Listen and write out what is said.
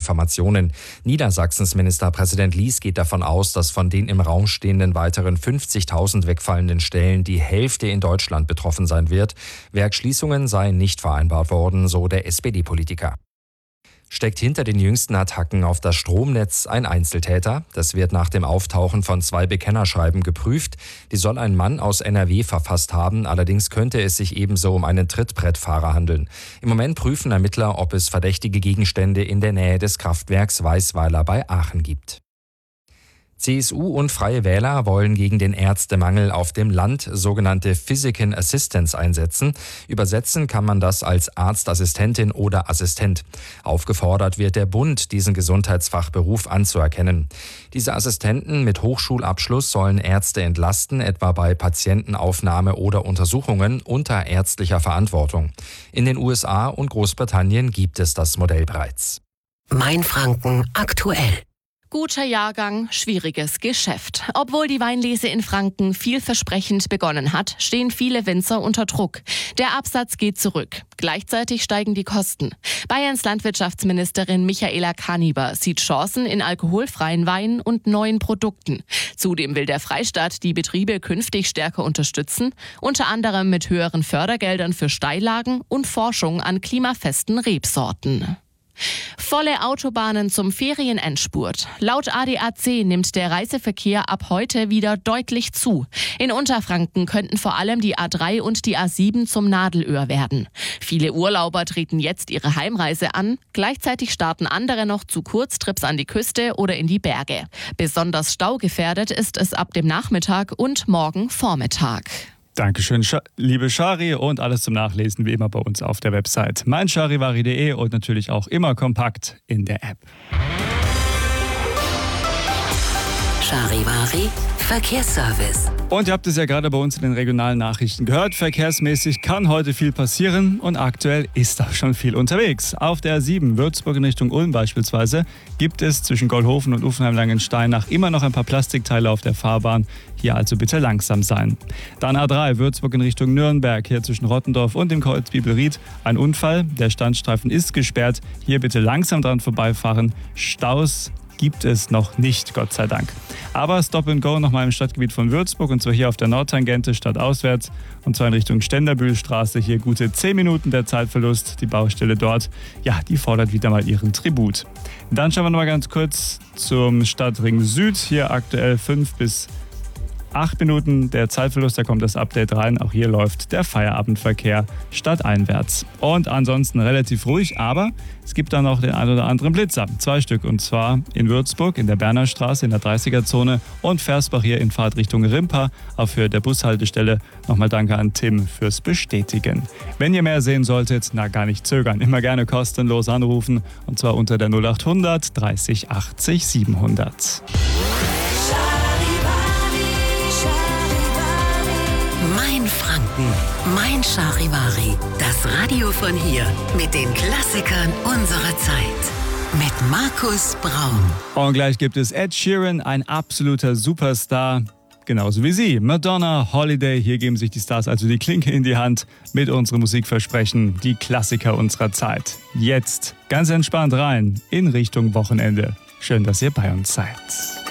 Informationen. Niedersachsens Ministerpräsident Lies geht davon aus, dass von den im Raum stehenden weiteren 50.000 wegfallenden Stellen die Hälfte in Deutschland betroffen sein wird. Werksschließungen seien nicht vereinbart worden, so der SPD-Politiker. Steckt hinter den jüngsten Attacken auf das Stromnetz ein Einzeltäter? Das wird nach dem Auftauchen von 2 Bekennerschreiben geprüft. Die soll ein Mann aus NRW verfasst haben. Allerdings könnte es sich ebenso um einen Trittbrettfahrer handeln. Im Moment prüfen Ermittler, ob es verdächtige Gegenstände in der Nähe des Kraftwerks Weißweiler bei Aachen gibt. CSU und Freie Wähler wollen gegen den Ärztemangel auf dem Land sogenannte Physician Assistants einsetzen. Übersetzen kann man das als Arztassistentin oder Assistent. Aufgefordert wird der Bund, diesen Gesundheitsfachberuf anzuerkennen. Diese Assistenten mit Hochschulabschluss sollen Ärzte entlasten, etwa bei Patientenaufnahme oder Untersuchungen unter ärztlicher Verantwortung. In den USA und Großbritannien gibt es das Modell bereits. Mainfranken aktuell. Guter Jahrgang, schwieriges Geschäft. Obwohl die Weinlese in Franken vielversprechend begonnen hat, stehen viele Winzer unter Druck. Der Absatz geht zurück. Gleichzeitig steigen die Kosten. Bayerns Landwirtschaftsministerin Michaela Kaniber sieht Chancen in alkoholfreien Weinen und neuen Produkten. Zudem will der Freistaat die Betriebe künftig stärker unterstützen, unter anderem mit höheren Fördergeldern für Steillagen und Forschung an klimafesten Rebsorten. Volle Autobahnen zum Ferienendspurt. Laut ADAC nimmt der Reiseverkehr ab heute wieder deutlich zu. In Unterfranken könnten vor allem die A3 und die A7 zum Nadelöhr werden. Viele Urlauber treten jetzt ihre Heimreise an. Gleichzeitig starten andere noch zu Kurztrips an die Küste oder in die Berge. Besonders staugefährdet ist es ab dem Nachmittag und morgen Vormittag. Dankeschön, liebe Shari, und alles zum Nachlesen wie immer bei uns auf der Website meincharivari.de und natürlich auch immer kompakt in der App. Charivari Verkehrsservice. Und ihr habt es ja gerade bei uns in den regionalen Nachrichten gehört. Verkehrsmäßig kann heute viel passieren und aktuell ist auch schon viel unterwegs. Auf der A7 Würzburg in Richtung Ulm beispielsweise gibt es zwischen Goldhofen und Uffenheim-Langensteinach immer noch ein paar Plastikteile auf der Fahrbahn. Hier also bitte langsam sein. Dann A3 Würzburg in Richtung Nürnberg, hier zwischen Rottendorf und dem Kreuz Bibelried. Ein Unfall, der Standstreifen ist gesperrt. Hier bitte langsam dran vorbeifahren. Staus gibt es noch nicht, Gott sei Dank. Aber Stop and Go nochmal im Stadtgebiet von Würzburg, und zwar hier auf der Nordtangente stadtauswärts, und zwar in Richtung Ständerbühlstraße. Hier gute 10 Minuten der Zeitverlust. Die Baustelle dort, ja, die fordert wieder mal ihren Tribut. Dann schauen wir noch mal ganz kurz zum Stadtring Süd. Hier aktuell 5 bis 8 Minuten der Zeitverlust, da kommt das Update rein. Auch hier läuft der Feierabendverkehr stadteinwärts. Und ansonsten relativ ruhig, aber es gibt dann noch den ein oder anderen Blitzer. 2 Stück, und zwar in Würzburg in der Berner Straße in der 30er-Zone und Versbach hier in Fahrtrichtung Rimpa auf Höhe der Bushaltestelle. Nochmal danke an Tim fürs Bestätigen. Wenn ihr mehr sehen solltet, gar nicht zögern. Immer gerne kostenlos anrufen, und zwar unter der 0800 30 80 700. Mainfranken, Mein Charivari, das Radio von hier mit den Klassikern unserer Zeit. Mit Markus Braun. Und gleich gibt es Ed Sheeran, ein absoluter Superstar. Genauso wie sie. Madonna, Holiday, hier geben sich die Stars also die Klinke in die Hand mit unserem Musikversprechen, die Klassiker unserer Zeit. Jetzt ganz entspannt rein in Richtung Wochenende. Schön, dass ihr bei uns seid.